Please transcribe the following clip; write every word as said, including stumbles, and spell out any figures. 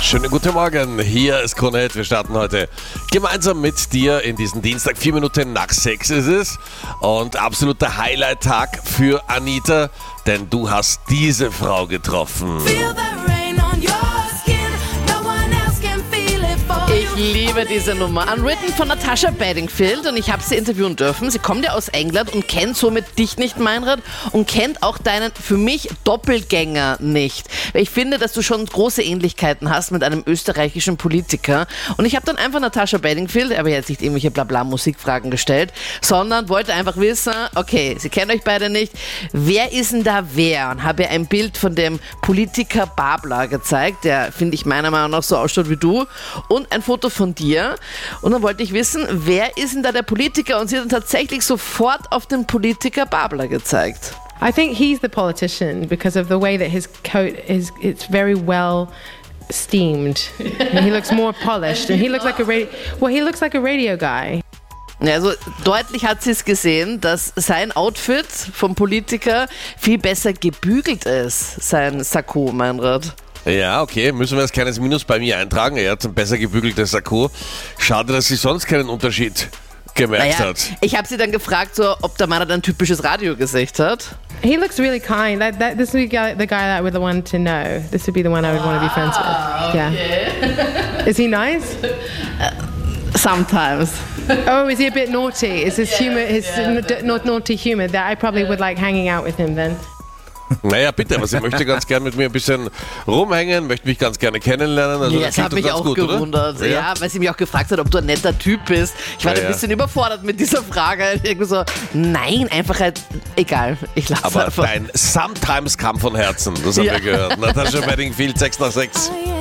Schönen guten Morgen, hier ist Krone. Wir starten heute gemeinsam mit dir in diesen Dienstag. Vier Minuten nach sechs ist es und absoluter Highlight-Tag für Anita, denn du hast diese Frau getroffen. Ich liebe diese Nummer. Unwritten von Natasha Bedingfield und ich habe sie interviewen dürfen. Sie kommt ja aus England und kennt somit dich nicht, Meinrad, und kennt auch deinen, für mich, Doppelgänger nicht. Ich finde, dass du schon große Ähnlichkeiten hast mit einem österreichischen Politiker. Und ich habe dann einfach Natasha Bedingfield, aber jetzt nicht irgendwelche Blabla-Musikfragen gestellt, sondern wollte einfach wissen, okay, sie kennen euch beide nicht, wer ist denn da wer? Und habe ihr ein Bild von dem Politiker Babler gezeigt, der, finde ich, meiner Meinung nach so ausschaut wie du, und ein Foto von dir. Und dann wollte ich wissen, wer ist denn da der Politiker? Und sie hat dann tatsächlich sofort auf den Politiker Babler gezeigt. I think he's the politician because of the way that his coat is. It's very well steamed. And he looks more polished, and he looks like a radio. Well, he looks like a radio guy. Also deutlich hat sie es gesehen, dass sein Outfit vom Politiker viel besser gebügelt ist, sein Sakko, Meinrad. Ja, okay, müssen wir als kleines Minus bei mir eintragen. Er hat ein besser gebügeltes Sakko. Schade, dass sie sonst keinen Unterschied gemerkt Naja, hat. ich habe sie dann gefragt, so, ob der Mann ein typisches Radiogesicht hat. He looks really kind. That, that this would be the guy that I would want to know. This would be the one I would want to be friends with. Yeah. Is he nice? Sometimes. Oh, is he a bit naughty? Is his humor, his n- not naughty humor that I probably would like hanging out with him then? Naja, bitte, aber sie möchte ganz gern mit mir ein bisschen rumhängen, möchte mich ganz gerne kennenlernen. Also Ja, das hat klingt mich doch auch ganz gut, gewundert. oder? Ja, weil sie mich auch gefragt hat, ob du ein netter Typ bist. Ich war Ja, ein ja. bisschen überfordert mit dieser Frage. Irgendwie so, nein, einfach halt, egal, ich lasse Aber einfach. dein Sometimes kam von Herzen, das haben Ja. wir gehört. Natasha Bedingfield, sechs nach sechs.